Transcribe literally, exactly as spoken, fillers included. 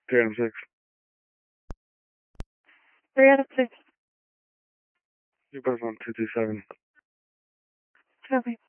Three out of six. Three out of six. You both on two two seven. Copy.